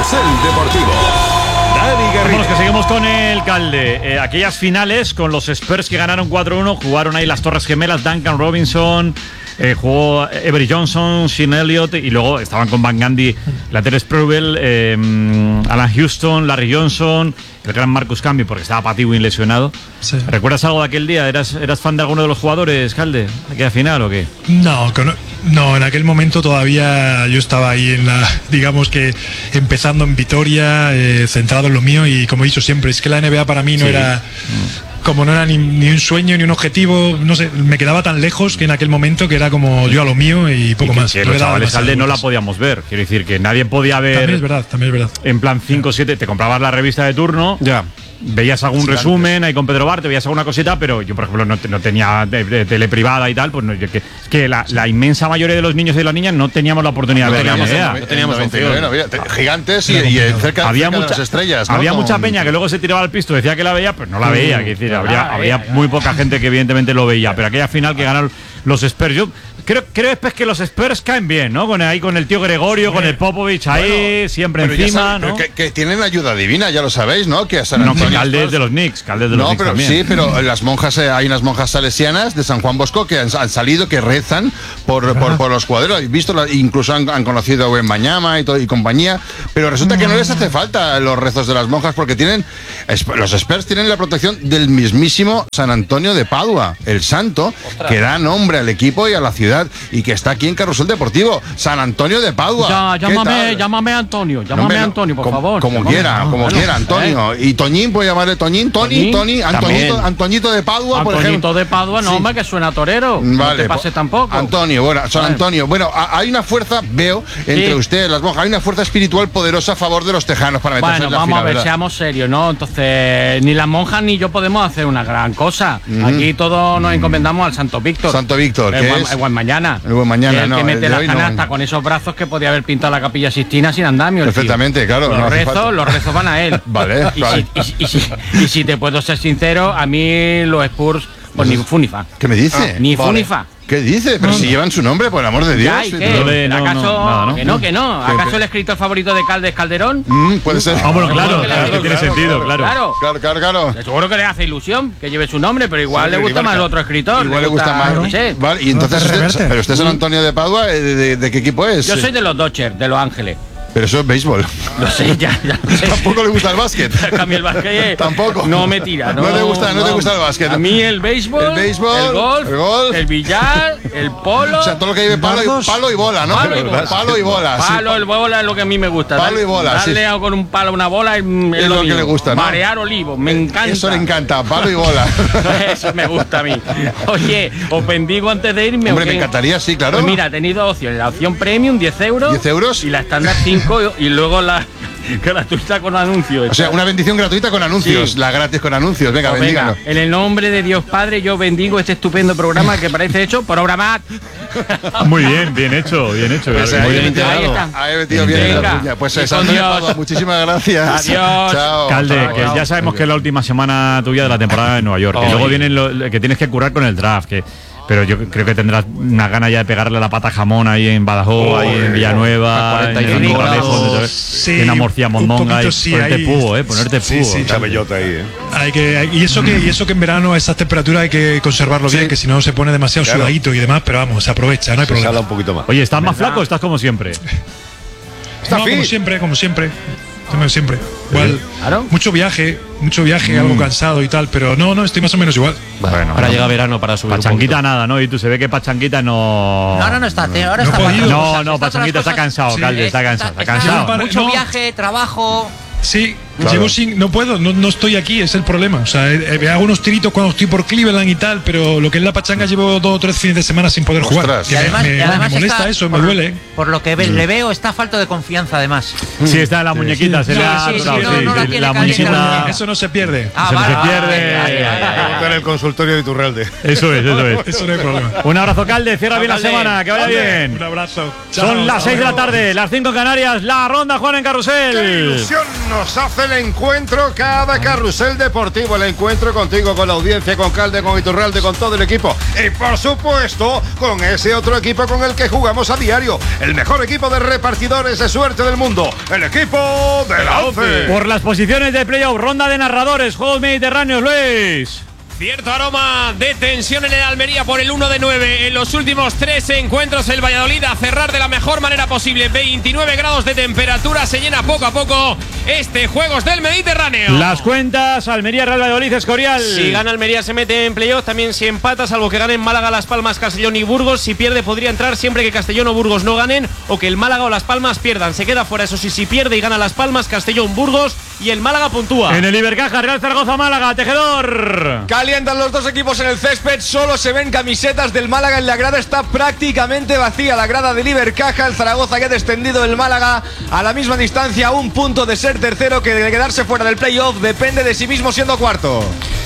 Carrusel Deportivo. Dani Garrido. Vámonos, que seguimos con el Calde. Aquellas finales con los Spurs que ganaron 4-1, jugaron ahí las Torres Gemelas, Duncan Robinson, jugó Avery Johnson, Sean Elliott, y luego estaban con Van Gundy, Laterce Sprewell, Alan Houston, Larry Johnson, el gran Marcus Camby, porque estaba Pat Ewing lesionado. Sí. ¿Recuerdas algo de aquel día? ¿Eras fan de alguno de los jugadores, Calde? ¿Aquella final o qué? No, en aquel momento todavía yo estaba ahí digamos que empezando en Vitoria, centrado en lo mío, y como he dicho siempre, es que la NBA para mí no era... Como no era ni un sueño ni un objetivo, no sé, me quedaba tan lejos que en aquel momento que era como yo a lo mío y poco más. Que los chavales, Calde, no la podíamos ver. Quiero decir que nadie podía ver. También es verdad. En plan 5 o 7, te comprabas la revista de turno. Ya. Veías algún resumen ahí con Pedro Barte, veías alguna cosita, pero yo, por ejemplo, no tenía tele privada y tal, pues que la inmensa mayoría de los niños y de las niñas no teníamos la oportunidad de ver. No teníamos gigantes y cerca de las estrellas, ¿no? Había mucha peña que luego se tiraba al pisto, decía que la veía, pues no la veía. Es decir, habría muy poca gente que evidentemente lo veía, pero aquella final que ganaron los Spurs, yo creo después que los Spurs caen bien, ¿no? Con el tío Gregorio, con el Popovich ahí, siempre encima, ¿no? Que tienen ayuda divina, ya lo sabéis, ¿no? Que a San Antonio Calde de los Knicks, Calde de los Knicks también. Sí, pero las monjas, hay unas monjas salesianas de San Juan Bosco que han salido, que rezan por los jugadores. He visto, incluso han conocido a Wembanyama y compañía, pero resulta que no les hace falta los rezos de las monjas porque los Spurs tienen la protección del mismísimo San Antonio de Padua, el santo, que da nombre al equipo y a la ciudad, y que está aquí en Carrusel Deportivo. San Antonio de Padua. Llámame Antonio, Antonio, por favor. Como quiera, Antonio. Y Toñín, puede llamarle Toñín, Tony, Antoñito de Padua, por ejemplo. Antoñito de Padua, no, hombre, que suena torero. Vale, no te pase tampoco. Antonio, San Antonio. Bueno, hay una fuerza, veo, entre ustedes, las monjas, hay una fuerza espiritual poderosa a favor de los tejanos para meterse en la final. Vamos a ver, ¿verdad? seamos serios, ¿no? Entonces, ni las monjas ni yo podemos hacer una gran cosa. Aquí todos nos encomendamos al Santo Víctor. Santo Víctor, el buen mañana. El buen mañana, el que mete la canasta con esos brazos que podía haber pintado la Capilla Sixtina sin andamio. Perfectamente, claro. Los rezos van a él. Vale. Y si te puedo ser sincero, a mí los Spurs, pues ni funifa. ¿Qué me dice? Ni funifa. ¿Qué dice? Pero si llevan su nombre, por el amor de Dios. ¿Y qué? ¿Acaso que no? ¿Acaso el escritor favorito de Calde es Calderón? Puede ser. Bueno, claro, tiene sentido, claro. Claro. Seguro que le hace ilusión que lleve su nombre, pero igual le gusta más el otro escritor. Igual le gusta más. No sé. Vale, y entonces, pero usted es San Antonio de Padua, ¿de qué equipo es? Yo soy de los Dodgers, de Los Ángeles. Pero eso es béisbol. Lo sé, ya. Tampoco le gusta el básquet. A mí el básquet tampoco. No me tira. No te gusta el básquet. A mí el béisbol, el golf, el billar, el polo. O sea, todo lo que lleve palo y bola, ¿no? Palo y bola. Palo y bola es lo que a mí me gusta. Palo y bola. Darle con un palo a una bola es lo que le gusta, ¿no? Marear olivos, me encanta. Eso le encanta, palo y bola. Eso me gusta a mí. Oye, os bendigo antes de irme. Hombre, me encantaría, sí, claro. Pues mira, he tenido opciones. La opción premium, 10 euros. 10 euros. Y la estándar 5 y luego la gratuita con anuncios. O sea, una bendición gratuita con anuncios. Sí. La gratis con anuncios. Venga, bendíganos. En el nombre de Dios Padre, yo bendigo este estupendo programa que parece hecho por Obramat. Muy bien hecho. Pues muy bien integrado. Ahí metido bien la puya. Pues muchísimas gracias. Adiós. Chao. Calde, que ya sabemos que es la última semana tuya de la temporada de Nueva York. Que luego vienen que tienes que curar con el draft. Pero yo creo que tendrás una gana ya de pegarle la pata jamón ahí en Badajoz, ahí en Villanueva, en Corralejo, en la Morcilla Mondonga, y ponerte pugo. Sí, chabellota ahí, y eso que en verano a esas temperaturas hay que conservarlo bien, que si no se pone demasiado sudadito y demás, pero vamos, se aprovecha, no hay problema. Un poquito más. Oye, ¿estás más flaco o estás como siempre? Como siempre. Igual, mucho viaje, algo cansado y tal, pero no, estoy más o menos igual. Bueno, ahora llega verano para subir. Pachanguita nada, ¿no? Y tú se ve que Pachanguita no. No está, ahora está. Pachanguita está cansado, Calde, está cansado. Mucho viaje, trabajo. Sí, claro. No estoy aquí, es el problema. O sea, hago unos tiritos cuando estoy por Cleveland y tal, pero lo que es la pachanga llevo 2 o 3 fines de semana sin poder jugar. Y además me molesta eso, me duele. Por lo que le veo, está falta de confianza además. Sí, está en la muñequita, la muñequita. Eso no se pierde. No se pierde. En el consultorio de Iturralde. Eso es. Eso no hay problema. Un abrazo, Calde, cierra bien la semana, que vaya bien. Un abrazo. Son las 6 de la tarde, las 5 en Canarias, la ronda Juan en Carrusel. ¡Qué ilusión nos hace el encuentro, cada carrusel deportivo, el encuentro contigo, con la audiencia, con Calde, con Iturralde, con todo el equipo y por supuesto con ese otro equipo con el que jugamos a diario, el mejor equipo de repartidores de suerte del mundo, el equipo de la ONCE. Por las posiciones de playoff, ronda de narradores, Juegos Mediterráneos, Luis. Cierto aroma de tensión en el Almería por el 1-9. En los últimos 3 encuentros el Valladolid a cerrar de la mejor manera posible. 29 grados de temperatura, se llena poco a poco este Juegos del Mediterráneo. Las cuentas, Almería, Real Valladolid, Escorial. Si gana Almería se mete en playoff, también si empata, salvo que ganen Málaga, Las Palmas, Castellón y Burgos. Si pierde podría entrar siempre que Castellón o Burgos no ganen o que el Málaga o Las Palmas pierdan. Se queda fuera, eso sí, si pierde y gana Las Palmas, Castellón, Burgos y el Málaga puntúa. En el Ibercaja, Real Zaragoza, Málaga, Tejedor. Calientan los dos equipos en el césped, solo se ven camisetas del Málaga en la grada, está prácticamente vacía la grada del Ibercaja. El Zaragoza que ha descendido, el Málaga a la misma distancia, a un punto de ser tercero, que de quedarse fuera del playoff depende de sí mismo siendo cuarto.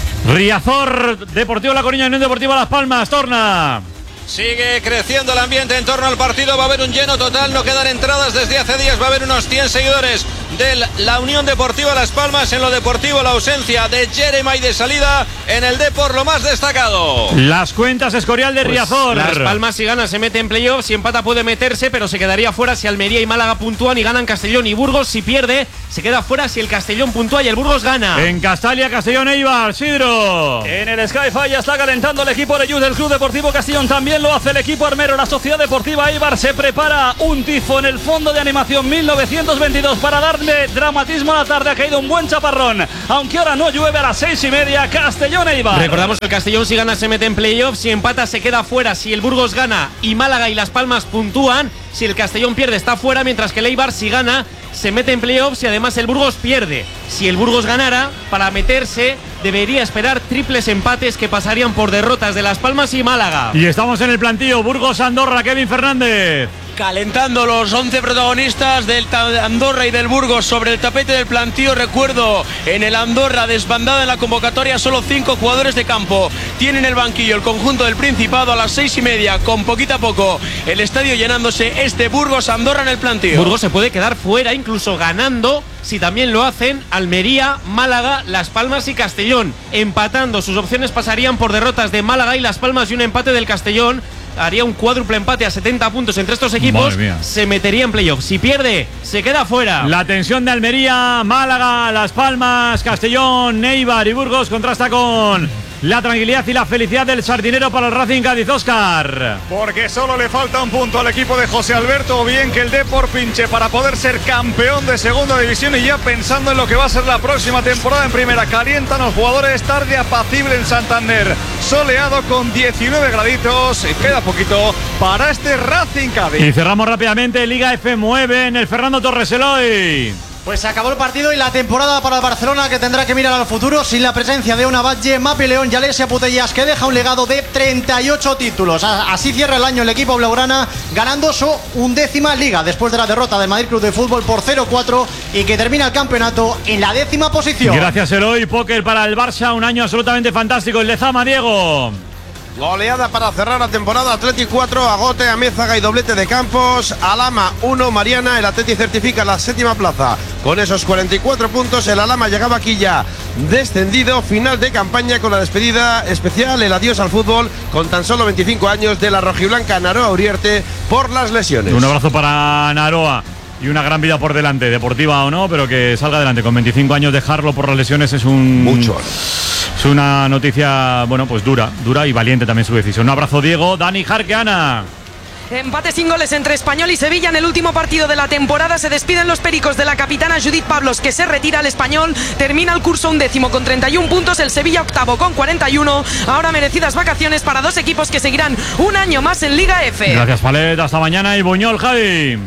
Riazor, Deportivo La Coruña, Unión Deportiva Las Palmas, Torna. Sigue creciendo el ambiente en torno al partido, va a haber un lleno total, no quedan entradas desde hace días, va a haber unos 100 seguidores de la Unión Deportiva Las Palmas. En lo deportivo, la ausencia de Jeremy de salida, en el Depor lo más destacado. Las cuentas, Escorial de Riazor. Las Palmas si gana se mete en playoff, si empata puede meterse, pero se quedaría fuera si Almería y Málaga puntúan y ganan Castellón y Burgos. Si pierde, se queda fuera si el Castellón puntúa y el Burgos gana. En Castalia, Castellón, Eibar, Sidro. En el Sky-Fi ya está calentando el equipo de Youth del Club Deportivo Castellón, también lo hace el equipo armero. La Sociedad Deportiva Eibar se prepara un tifo en el fondo de animación 1922 para darle dramatismo a la tarde. Ha caído un buen chaparrón, aunque ahora no llueve. A las 6:30, Castellón Eibar. Recordamos que el Castellón si gana se mete en playoff, si empata se queda fuera si el Burgos gana y Málaga y Las Palmas puntúan. Si el Castellón pierde está fuera, mientras que el Eibar si gana se mete en playoffs y además el Burgos pierde. Si el Burgos ganara, para meterse debería esperar triples empates que pasarían por derrotas de Las Palmas y Málaga. Y estamos en el plantillo, Burgos-Andorra, Kevin Fernández. Calentando los 11 protagonistas del Andorra y del Burgos sobre el tapete del plantío. Recuerdo, en el Andorra, desbandada en la convocatoria, solo 5 jugadores de campo. Tienen el banquillo el conjunto del Principado. A las 6:30, con poquito a poco, el estadio llenándose. Este Burgos-Andorra en el plantío. Burgos se puede quedar fuera, incluso ganando, si también lo hacen Almería, Málaga, Las Palmas y Castellón. Empatando, sus opciones pasarían por derrotas de Málaga y Las Palmas y un empate del Castellón. Haría un cuádruple empate a 70 puntos entre estos equipos. Se metería en playoff. Si pierde, se queda fuera. La tensión de Almería, Málaga, Las Palmas, Castellón, Eibar y Burgos contrasta con la tranquilidad y la felicidad del sardinero para el Racing Cádiz, Óscar. Porque solo le falta un punto al equipo de José Alberto, o bien que el Depor pinche para poder ser campeón de segunda división, y ya pensando en lo que va a ser la próxima temporada en primera. Calientan los jugadores, tarde apacible en Santander, soleado con 19 graditos, y queda poquito para este Racing Cádiz. Y cerramos rápidamente Liga F9 en el Fernando Torres Eloy. Pues se acabó el partido y la temporada para el Barcelona, que tendrá que mirar al futuro sin la presencia de Ona Batlle, Mapi León y Alessia Putellas, que deja un legado de 38 títulos. Así cierra el año el equipo blaugrana, ganando su 11ª liga después de la derrota del Madrid Club de Fútbol por 0-4 y que termina el campeonato en la 10ª posición. Gracias, Eloy. Póker para el Barça, un año absolutamente fantástico. El Lezama, Diego. Goleada para cerrar la temporada. Atleti 4, Agote, Amézaga y doblete de Campos. Alhama 1, Mariana. El Atleti certifica la 7ª plaza. Con esos 44 puntos, el Alhama llegaba aquí ya descendido. Final de campaña con la despedida especial, el adiós al fútbol, con tan solo 25 años de la rojiblanca Naroa Uriarte por las lesiones. Un abrazo para Naroa. Y una gran vida por delante, deportiva o no, pero que salga adelante. Con 25 años dejarlo por las lesiones es un... mucho. Es una noticia, bueno, pues dura y valiente también su decisión. Un abrazo, Diego. Dani Jarqueana. Empate sin goles entre Español y Sevilla en el último partido de la temporada. Se despiden los pericos de la capitana Judith Pablos, que se retira. El Español termina el curso 11º con 31 puntos, el Sevilla 8º con 41. Ahora merecidas vacaciones para dos equipos que seguirán un año más en Liga F. Gracias, Palet. Hasta mañana. Y Buñol, Javi.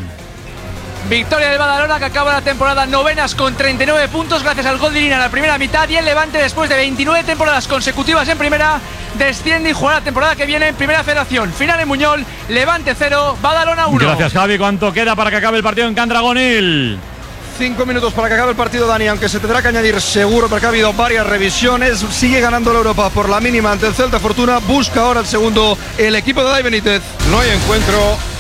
Victoria del Badalona, que acaba la temporada novenas con 39 puntos gracias al gol de Lina en la primera mitad, y el Levante, después de 29 temporadas consecutivas en primera, desciende y jugará la temporada que viene en Primera Federación. Final en Muñol, Levante 0, Badalona 1. Gracias, Javi. ¿Cuánto queda para que acabe el partido en Candragonil? 5 minutos para que acabe el partido, Dani, aunque se tendrá que añadir seguro porque ha habido varias revisiones. Sigue ganando la Europa por la mínima ante el Celta Fortuna. Busca ahora el segundo el equipo de Dai Benítez. No hay encuentro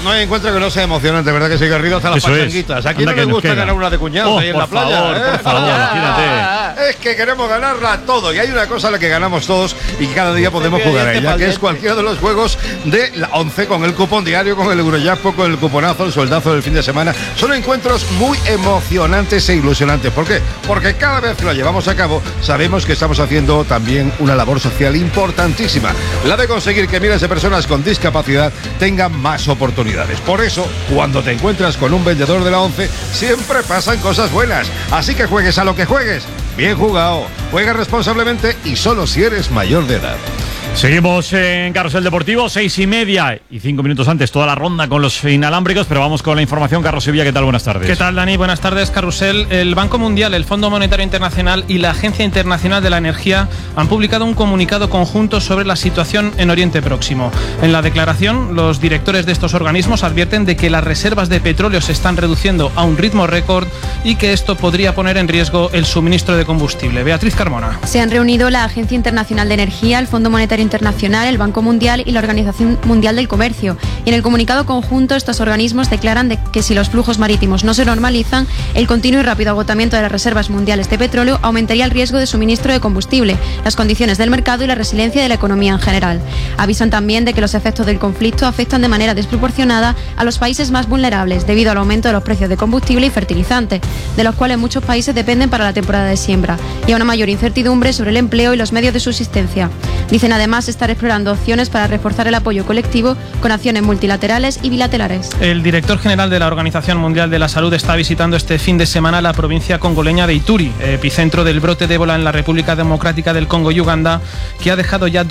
No hay encuentro que no sea emocionante, ¿verdad que sí, Garrido? Hasta las Eso es. pachanguitas. ¿A quién Anda no que le nos gusta queda. ganar una de cuñados ahí en la playa? Por favor, imagínate. Es que queremos ganarla todo. Y hay una cosa a la que ganamos todos y que cada día podemos jugar a ella, que es cualquiera de los juegos de la 11 con el cupón diario, con el Eurojackpot, con el cuponazo, el sueldazo del fin de semana. Son encuentros muy emocionantes e ilusionantes. ¿Por qué? Porque cada vez que lo llevamos a cabo, sabemos que estamos haciendo también una labor social importantísima, la de conseguir que miles de personas con discapacidad tengan más oportunidades. Por eso, cuando te encuentras con un vendedor de la 11, siempre pasan cosas buenas. Así que juegues a lo que juegues, bien jugado, juega responsablemente y solo si eres mayor de edad. Seguimos en Carrusel Deportivo, 6:30 y 5 minutos antes, toda la ronda con los inalámbricos, pero vamos con la información. Carlos Sevilla, ¿qué tal? Buenas tardes. ¿Qué tal, Dani? Buenas tardes, Carrusel. El Banco Mundial, el Fondo Monetario Internacional y la Agencia Internacional de la Energía han publicado un comunicado conjunto sobre la situación en Oriente Próximo. En la declaración, los directores de estos organismos advierten de que las reservas de petróleo se están reduciendo a un ritmo récord y que esto podría poner en riesgo el suministro de combustible. Beatriz Carmona. Se han reunido la Agencia Internacional de Energía, el Fondo Monetario Internacional, el Banco Mundial y la Organización Mundial del Comercio. Y en el comunicado conjunto, estos organismos declaran que si los flujos marítimos no se normalizan, el continuo y rápido agotamiento de las reservas mundiales de petróleo aumentaría el riesgo de suministro de combustible, las condiciones del mercado y la resiliencia de la economía en general. Avisan también de que los efectos del conflicto afectan de manera desproporcionada a los países más vulnerables debido al aumento de los precios de combustible y fertilizantes, de los cuales muchos países dependen para la temporada de siembra, y a una mayor incertidumbre sobre el empleo y los medios de subsistencia. Dicen además estar explorando opciones para reforzar el apoyo colectivo con acciones multilaterales y bilaterales. El director general de la Organización Mundial de la Salud está visitando este fin de semana la provincia congoleña de Ituri, epicentro del brote de ébola en la República Democrática del Congo y Uganda, que ha dejado ya